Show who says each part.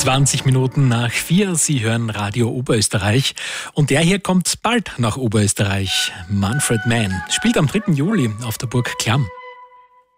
Speaker 1: 20 Minuten nach 4, Sie hören Radio Oberösterreich und der hier kommt bald nach Oberösterreich. Manfred Mann spielt am 3. Juli auf der Burg Klamm.